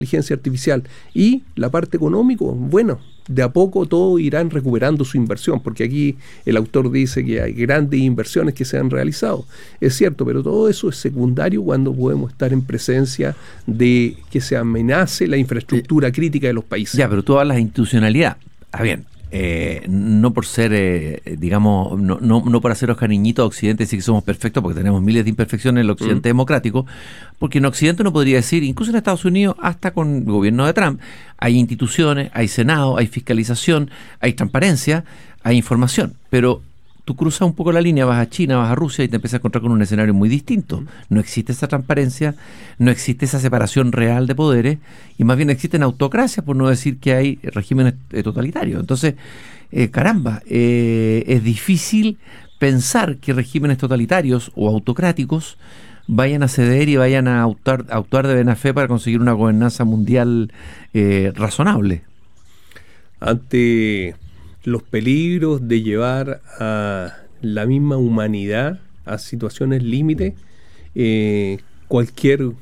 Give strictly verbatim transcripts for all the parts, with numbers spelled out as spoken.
inteligencia artificial. Y la parte económica, bueno, de a poco todos irán recuperando su inversión, porque aquí el autor dice que hay grandes inversiones que se han realizado. Es cierto, pero todo eso es secundario cuando podemos estar en presencia de que se amenace la infraestructura eh, crítica de los países. Ya, pero tú hablas de institucionalidad. Ah, bien. Eh, no por ser, eh, digamos, no, no, no por hacer Oscar Niñito a Occidente decir que somos perfectos, porque tenemos miles de imperfecciones en el Occidente mm. democrático, porque en Occidente uno podría decir, incluso en Estados Unidos, hasta con el gobierno de Trump, hay instituciones, hay Senado, hay fiscalización, hay transparencia, hay información, pero tú cruzas un poco la línea, vas a China, vas a Rusia y te empiezas a encontrar con un escenario muy distinto. No existe esa transparencia, no existe esa separación real de poderes y más bien existen autocracias, por no decir que hay regímenes totalitarios. Entonces, eh, caramba, eh, es difícil pensar que regímenes totalitarios o autocráticos vayan a ceder y vayan a actuar, a actuar de buena fe para conseguir una gobernanza mundial eh, razonable. Ante los peligros de llevar a la misma humanidad a situaciones límite, eh, cualquier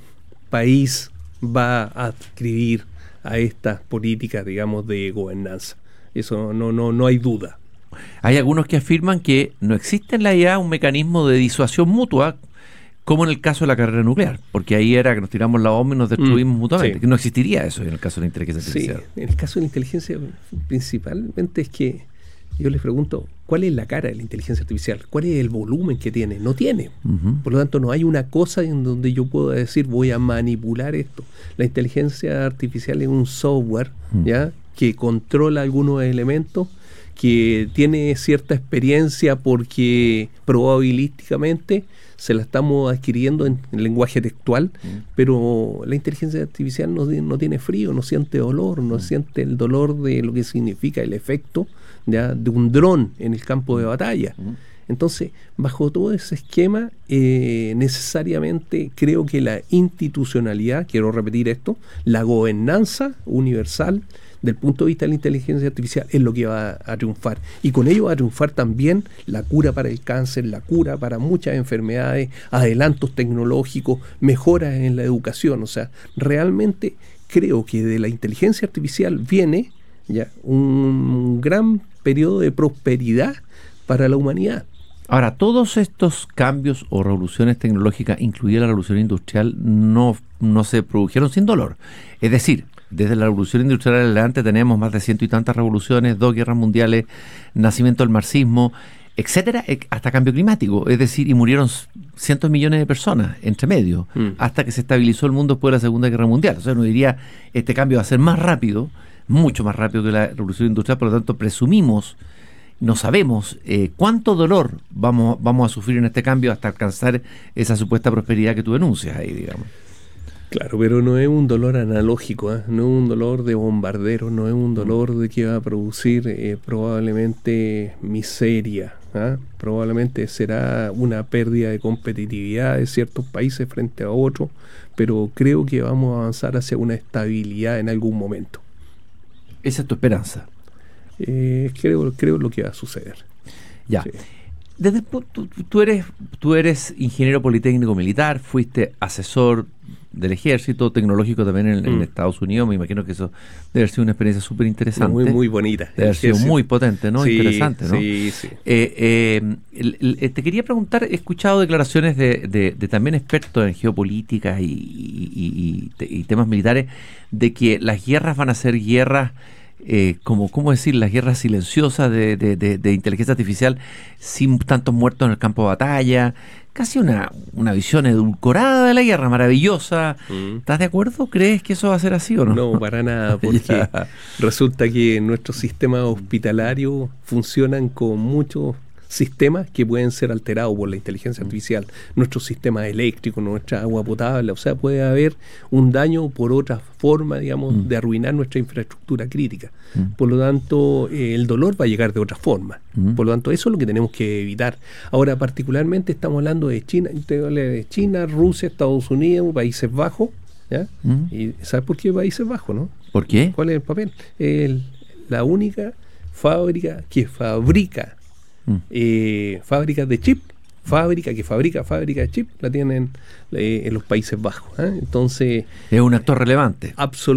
país va a adscribir a estas políticas, digamos, de gobernanza. Eso no, no, no hay duda. Hay algunos que afirman que no existe en la I A un mecanismo de disuasión mutua, como en el caso de la carrera nuclear, porque ahí era que nos tiramos la bomba y nos destruimos mm, mutuamente, sí. Que no existiría eso en el caso de la inteligencia artificial. Sí, en el caso de la inteligencia principalmente es que yo les pregunto, ¿cuál es la cara de la inteligencia artificial? ¿Cuál es el volumen que tiene? No tiene. Uh-huh. Por lo tanto, no hay una cosa en donde yo pueda decir, voy a manipular esto. La inteligencia artificial es un software, uh-huh. ¿ya?, que controla algunos elementos, que tiene cierta experiencia porque probabilísticamente se la estamos adquiriendo en, en lenguaje textual, uh-huh. pero la inteligencia artificial no, no tiene frío, no siente dolor, no uh-huh. siente el dolor de lo que significa el efecto ¿ya?, de un dron en el campo de batalla. Uh-huh. Entonces, bajo todo ese esquema, eh, necesariamente creo que la institucionalidad, quiero repetir esto, la gobernanza universal del punto de vista de la inteligencia artificial es lo que va a, a triunfar. Y con ello va a triunfar también la cura para el cáncer, la cura para muchas enfermedades, adelantos tecnológicos, mejoras en la educación. O sea, realmente creo que de la inteligencia artificial viene ya un gran periodo de prosperidad para la humanidad. Ahora, todos estos cambios o revoluciones tecnológicas, incluida la revolución industrial, no, no se produjeron sin dolor. Es decir, desde la revolución industrial en adelante tenemos más de ciento y tantas revoluciones, dos guerras mundiales, nacimiento del marxismo, etcétera, hasta cambio climático. Es decir, y murieron cientos de millones de personas entre medio, mm. hasta que se estabilizó el mundo después de la Segunda Guerra Mundial. O sea, uno diría, este cambio va a ser más rápido, mucho más rápido que la revolución industrial, por lo tanto presumimos, no sabemos eh, cuánto dolor vamos, vamos a sufrir en este cambio hasta alcanzar esa supuesta prosperidad que tú denuncias ahí, digamos. Claro, pero no es un dolor analógico, ¿eh? No es un dolor de bombardero, no es un dolor de que va a producir eh, probablemente miseria, ¿eh? Probablemente será una pérdida de competitividad de ciertos países frente a otros, pero creo que vamos a avanzar hacia una estabilidad en algún momento. ¿Esa es tu esperanza? Eh, creo, creo lo que va a suceder. Ya. Sí. Desde, tú, tú, eres, tú eres ingeniero politécnico militar, fuiste asesor del ejército, tecnológico también en, mm. en Estados Unidos. Me imagino que eso debe haber sido una experiencia súper interesante. Muy, muy bonita. Debe haber sido muy potente, ¿no? Sí, interesante, ¿no? Sí, sí. Eh, eh, el, el, te quería preguntar, he escuchado declaraciones de, de, de también expertos en geopolítica y, y, y, y temas militares, de que las guerras van a ser guerras Eh, como, ¿cómo decir? Las guerras silenciosas de, de, de, de inteligencia artificial sin tantos muertos en el campo de batalla, casi una, una visión edulcorada de la guerra, maravillosa. Mm. ¿Estás de acuerdo? ¿Crees que eso va a ser así o no? No, para nada, porque resulta que nuestros sistemas hospitalarios funcionan con muchos sistemas que pueden ser alterados por la inteligencia artificial, nuestros sistemas eléctricos, nuestra agua potable, o sea, puede haber un daño por otra forma, digamos, mm. de arruinar nuestra infraestructura crítica. Mm. Por lo tanto, eh, el dolor va a llegar de otra forma. Mm. Por lo tanto, eso es lo que tenemos que evitar. Ahora, particularmente estamos hablando de China, de China, Rusia, Estados Unidos, Países Bajos, ¿ya? Mm. ¿Y sabes por qué Países Bajos, no? ¿Por qué? ¿Cuál es el papel? El, la única fábrica que fabrica Mm. Eh, fábricas de chip fábrica que fabrica fábrica de chip la tienen eh, en los Países Bajos. ¿eh? Entonces es un actor relevante. Absolutamente.